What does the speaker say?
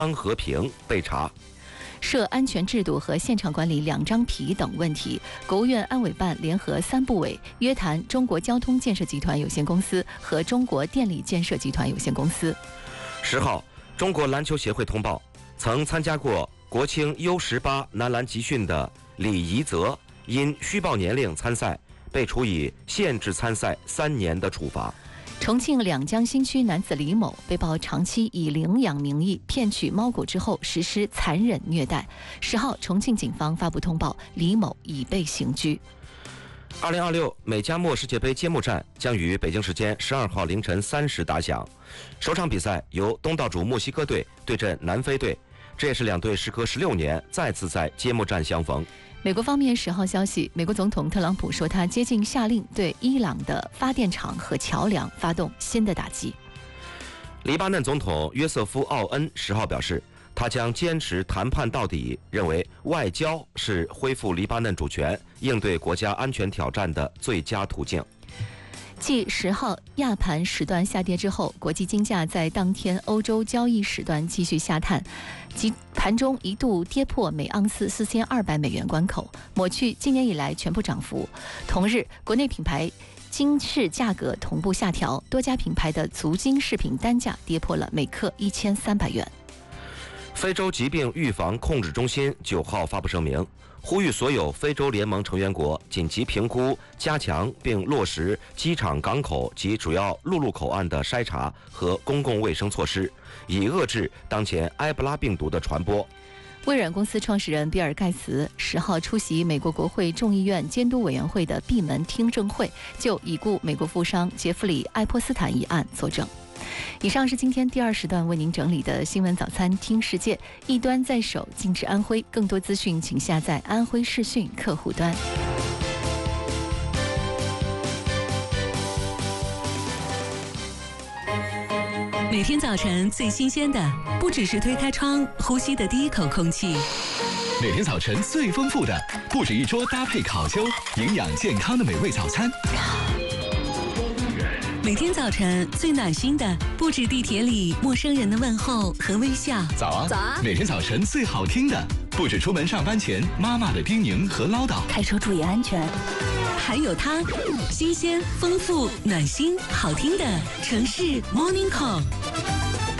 张和平被查。 涉安全制度和现场管理2张皮等问题，国务院安委办联合3部委约谈中国交通建设集团有限公司和中国电力建设集团有限公司。 10号，中国篮球协会通报，曾参加过国青 U18 男篮集训的李怡泽因虚报年龄参赛，被处以限制参赛3年的处罚。 重庆两江新区男子李某被曝长期以领养名义骗取猫狗之后实施残忍虐待。10号，重庆警方发布通报，李某已被刑拘。 2026美加墨世界杯揭幕战将于北京时间12号凌晨3时打响。首场比赛由东道主墨西哥队对阵南非队，这也是两队时隔16年再次在揭幕战相逢。 美国方面10号消息，美国总统特朗普说他接近下令对伊朗的发电厂和桥梁发动新的打击。 黎巴嫩总统约瑟夫·奥恩10号表示，他将坚持谈判到底，认为外交是恢复黎巴嫩主权、应对国家安全挑战的最佳途径。 继10号亚盘时段下跌之后，国际金价在当天欧洲交易时段继续下探，即盘中一度跌破每盎司4200美元关口，抹去今年以来全部涨幅。同日，国内品牌金饰价格同步下调，多家品牌的足金饰品单价跌破了每克1300元。 非洲疾病预防控制中心9号发布声明，呼吁所有非洲联盟成员国紧急评估、加强并落实机场、港口及主要陆路口岸的筛查和公共卫生措施，以遏制当前埃博拉病毒的传播。 微软公司创始人比尔·盖茨10号出席美国国会众议院监督委员会的闭门听证会，就已故美国富商杰弗里·爱泼斯坦一案作证。以上是今天第2时段为您整理的新闻早餐听世界，一端在手，静止安徽。更多资讯请下载安徽视讯客户端。 每天早晨最新鲜的，不只是推开窗呼吸的第一口空气。 每天早晨最丰富的，不止一桌搭配烤秋、营养健康的美味早餐。 每天早晨最暖心的，不止地铁里陌生人的问候和微笑。 早啊，早啊！每天早晨最好听的，不止出门上班前妈妈的叮咛和唠叨。 开车注意安全。还有它，新鲜、丰富、暖心、好听的城市 Morning Call。